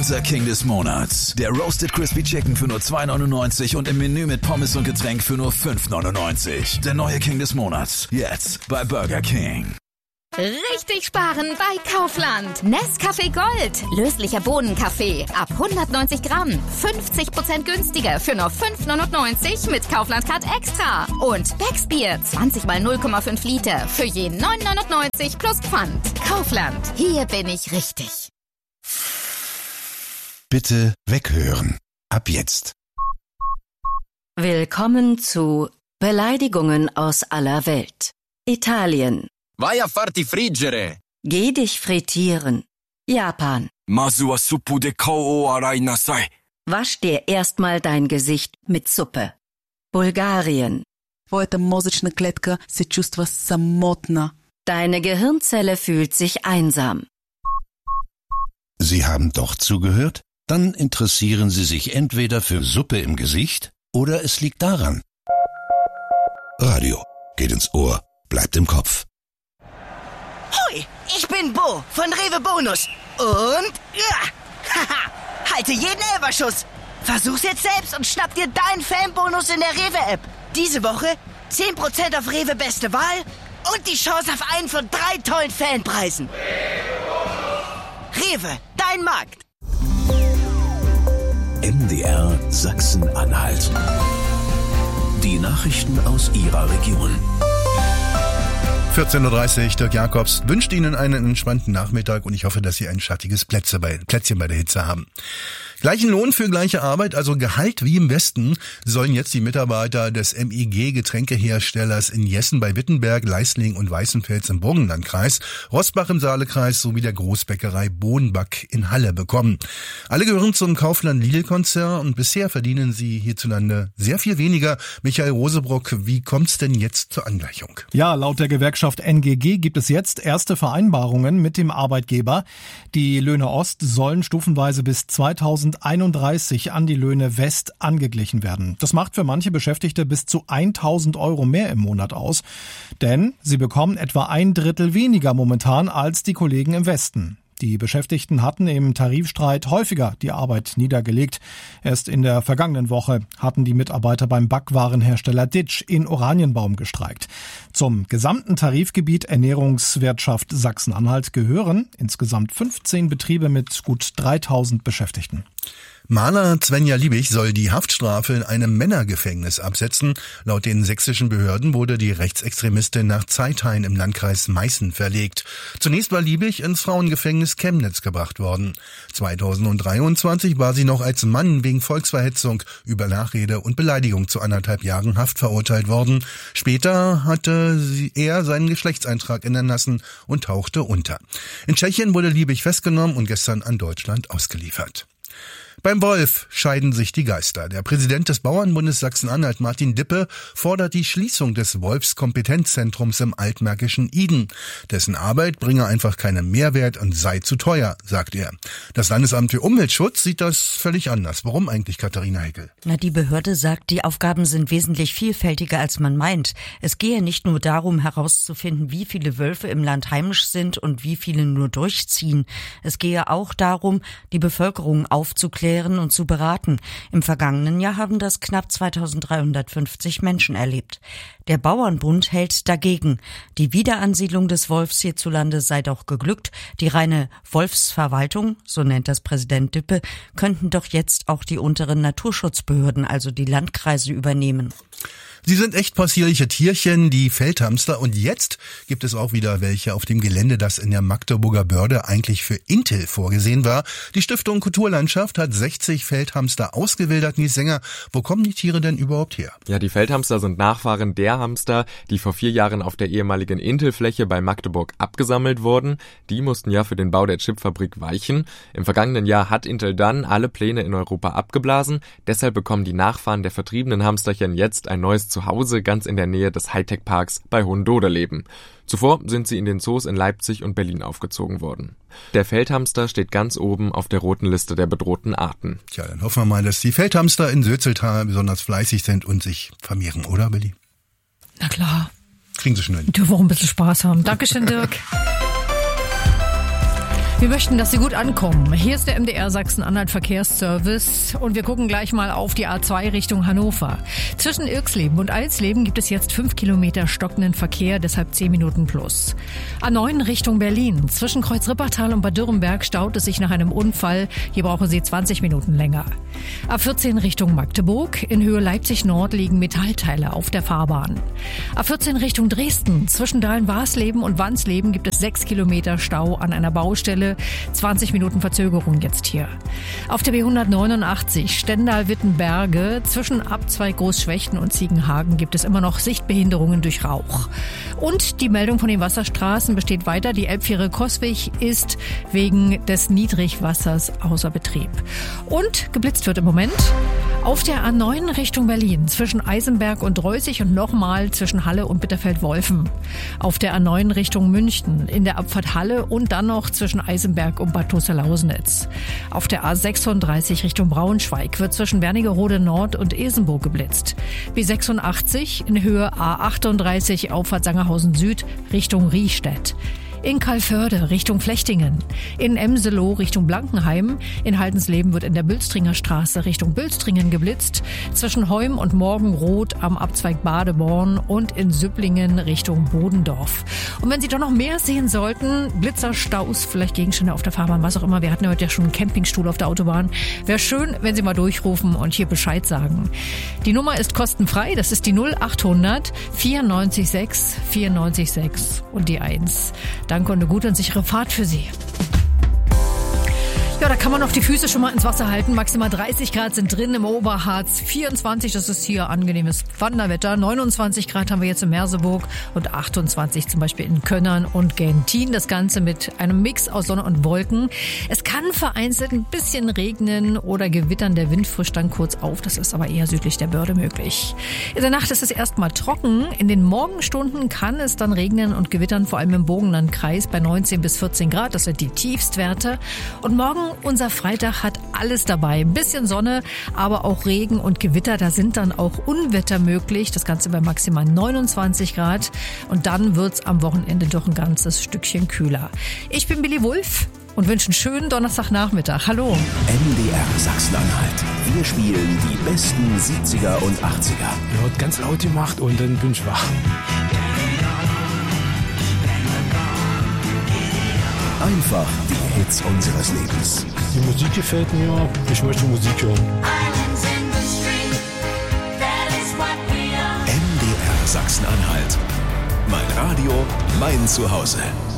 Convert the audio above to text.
Unser King des Monats. Der Roasted Crispy Chicken für nur 2,99 und im Menü mit Pommes und Getränk für nur 5,99. Der neue King des Monats. Jetzt bei Burger King. Richtig sparen bei Kaufland. Nescafé Gold. Löslicher Bohnenkaffee. Ab 190 Gramm. 50% günstiger für nur 5,99 mit Kaufland Card Extra. Und Becksbier. 20 mal 0,5 Liter. Für je 9,99 plus Pfand. Kaufland. Hier bin ich richtig. Bitte weghören. Ab jetzt. Willkommen zu Beleidigungen aus aller Welt. Italien. Vai a farti friggere. Geh dich frittieren. Japan. Masu wa suppu de kao o arai nasai. Wasch dir erstmal dein Gesicht mit Suppe. Bulgarien. Твоята мозъчна клетка се чувства самотна. Deine Gehirnzelle fühlt sich einsam. Sie haben doch zugehört? Dann interessieren Sie sich entweder für Suppe im Gesicht oder es liegt daran. Radio geht ins Ohr, bleibt im Kopf. Hoi, ich bin Bo von Rewe Bonus. Und haha, halte jeden Elferschuss. Versuch's jetzt selbst und schnapp dir deinen Fanbonus in der Rewe-App. Diese Woche 10% auf Rewe Beste Wahl und die Chance auf einen von 3 tollen Fanpreisen. Rewe, dein Markt. MDR Sachsen-Anhalt. Die Nachrichten aus Ihrer Region. 14.30 Uhr, Dirk Jacobs wünscht Ihnen einen entspannten Nachmittag und ich hoffe, dass Sie ein schattiges Plätzchen bei der Hitze haben. Gleichen Lohn für gleiche Arbeit, also Gehalt wie im Westen, sollen jetzt die Mitarbeiter des MIG-Getränkeherstellers in Jessen bei Wittenberg, Leisling und Weißenfels im Burgenlandkreis, Roßbach im Saalekreis sowie der Großbäckerei Bohnback in Halle bekommen. Alle gehören zum Kaufland-Lidl-Konzern und bisher verdienen sie hierzulande sehr viel weniger. Michael Rosebrock, wie kommt's denn jetzt zur Angleichung? Ja, laut der Gewerkschaft NGG gibt es jetzt erste Vereinbarungen mit dem Arbeitgeber. Die Löhne Ost sollen stufenweise bis 2031 an die Löhne West angeglichen werden. Das macht für manche Beschäftigte bis zu 1.000 € mehr im Monat aus, denn sie bekommen etwa 1/3 weniger momentan als die Kollegen im Westen. Die Beschäftigten hatten im Tarifstreit häufiger die Arbeit niedergelegt. Erst in der vergangenen Woche hatten die Mitarbeiter beim Backwarenhersteller Ditsch in Oranienbaum gestreikt. Zum gesamten Tarifgebiet Ernährungswirtschaft Sachsen-Anhalt gehören insgesamt 15 Betriebe mit gut 3.000 Beschäftigten. Maler Svenja Liebig soll die Haftstrafe in einem Männergefängnis absetzen. Laut den sächsischen Behörden wurde die Rechtsextremistin nach Zeithain im Landkreis Meißen verlegt. Zunächst war Liebig ins Frauengefängnis Chemnitz gebracht worden. 2023 war sie noch als Mann wegen Volksverhetzung, über Nachrede und Beleidigung zu 1,5 Jahren Haft verurteilt worden. Später hatte er seinen Geschlechtseintrag ändern lassen und tauchte unter. In Tschechien wurde Liebig festgenommen und gestern an Deutschland ausgeliefert. Beim Wolf scheiden sich die Geister. Der Präsident des Bauernbundes Sachsen-Anhalt, Martin Dippe, fordert die Schließung des Wolfskompetenzzentrums im altmärkischen Iden. Dessen Arbeit bringe einfach keinen Mehrwert und sei zu teuer, sagt er. Das Landesamt für Umweltschutz sieht das völlig anders. Warum eigentlich, Katharina Heckel? Die Behörde sagt, die Aufgaben sind wesentlich vielfältiger, als man meint. Es gehe nicht nur darum, herauszufinden, wie viele Wölfe im Land heimisch sind und wie viele nur durchziehen. Es gehe auch darum, die Bevölkerung aufzuklären und zu beraten. Im vergangenen Jahr haben das knapp 2.350 Menschen erlebt. Der Bauernbund hält dagegen. Die Wiederansiedlung des Wolfs hierzulande sei doch geglückt. Die reine Wolfsverwaltung, so nennt das Präsident Dippe, könnten doch jetzt auch die unteren Naturschutzbehörden, also die Landkreise, übernehmen. Sie sind echt possierliche Tierchen, die Feldhamster, und jetzt gibt es auch wieder welche auf dem Gelände, das in der Magdeburger Börde eigentlich für Intel vorgesehen war. Die Stiftung Kulturlandschaft hat 60 Feldhamster ausgewildert, Nils Sänger. Wo kommen die Tiere denn überhaupt her? Ja, die Feldhamster sind Nachfahren der Hamster, die vor 4 Jahren auf der ehemaligen Intel-Fläche bei Magdeburg abgesammelt wurden. Die mussten ja für den Bau der Chipfabrik weichen. Im vergangenen Jahr hat Intel dann alle Pläne in Europa abgeblasen. Deshalb bekommen die Nachfahren der vertriebenen Hamsterchen jetzt ein neues Zuhause ganz in der Nähe des Hightech-Parks bei Hohendodeleben. Zuvor sind sie in den Zoos in Leipzig und Berlin aufgezogen worden. Der Feldhamster steht ganz oben auf der roten Liste der bedrohten Arten. Tja, dann hoffen wir mal, dass die Feldhamster in Sötzeltal besonders fleißig sind und sich vermehren, oder, Billy? Na klar. Kriegen sie schnell. Dürfen auch ein bisschen Spaß haben. Dankeschön, Dirk. Wir möchten, dass Sie gut ankommen. Hier ist der MDR Sachsen-Anhalt Verkehrsservice und wir gucken gleich mal auf die A2 Richtung Hannover. Zwischen Irxleben und Alsleben gibt es jetzt 5 Kilometer stockenden Verkehr, deshalb 10 Minuten plus. A9 Richtung Berlin. Zwischen Kreuz-Rippertal und Bad Dürrenberg staut es sich nach einem Unfall. Hier brauchen Sie 20 Minuten länger. A14 Richtung Magdeburg. In Höhe Leipzig-Nord liegen Metallteile auf der Fahrbahn. A14 Richtung Dresden. Zwischen Dahlen-Warsleben und Wansleben gibt es 6 Kilometer Stau an einer Baustelle. 20 Minuten Verzögerung jetzt hier. Auf der B189 Stendal-Wittenberge zwischen Abzweig Großschwechten und Ziegenhagen gibt es immer noch Sichtbehinderungen durch Rauch. Und die Meldung von den Wasserstraßen besteht weiter. Die Elbfähre Coswig ist wegen des Niedrigwassers außer Betrieb. Und geblitzt wird im Moment auf der A9 Richtung Berlin zwischen Eisenberg und Reußig und nochmal zwischen Halle und Bitterfeld-Wolfen. Auf der A9 Richtung München in der Abfahrt Halle und dann noch zwischen Eisenberg und Bad Toster-Lausnitz. Auf der A36 Richtung Braunschweig wird zwischen Wernigerode Nord und Isenburg geblitzt. B86 in Höhe A38 Auffahrt Sangerhausen Süd Richtung Riehstedt. In Calvörde Richtung Flechtingen, in Emseloh Richtung Blankenheim, in Haldensleben wird in der Bülstringer Straße Richtung Bülstringen geblitzt, zwischen Heum und Morgenroth am Abzweig Badeborn und in Süpplingen Richtung Bodendorf. Und wenn Sie doch noch mehr sehen sollten, Blitzer, Staus, vielleicht Gegenstände auf der Fahrbahn, was auch immer, wir hatten heute ja schon einen Campingstuhl auf der Autobahn, wäre schön, wenn Sie mal durchrufen und hier Bescheid sagen. Die Nummer ist kostenfrei, das ist die 0800 94 94 6 und die 1. Danke und eine gute und sichere Fahrt für Sie. Ja, da kann man noch die Füße schon mal ins Wasser halten. Maximal 30 Grad sind drin im Oberharz. 24, das ist hier angenehmes Wanderwetter. 29 Grad haben wir jetzt in Merseburg und 28 zum Beispiel in Könnern und Gentin. Das Ganze mit einem Mix aus Sonne und Wolken. Es kann vereinzelt ein bisschen regnen oder gewittern. Der Wind frischt dann kurz auf. Das ist aber eher südlich der Börde möglich. In der Nacht ist es erstmal trocken. In den Morgenstunden kann es dann regnen und gewittern, vor allem im Burgenlandkreis bei 19 bis 14 Grad. Das sind die Tiefstwerte. Und morgen unser Freitag hat alles dabei. Ein bisschen Sonne, aber auch Regen und Gewitter. Da sind dann auch Unwetter möglich. Das Ganze bei maximal 29 Grad. Und dann wird's am Wochenende doch ein ganzes Stückchen kühler. Ich bin Billy Wulff und wünsche einen schönen Donnerstagnachmittag. Hallo. MDR Sachsen-Anhalt. Wir spielen die besten 70er und 80er. Ja, hat ganz laut gemacht und dann bin ich wach. Einfach die Hits unseres Lebens. Die Musik gefällt mir. Ich möchte Musik hören. MDR Sachsen-Anhalt. Mein Radio, mein Zuhause.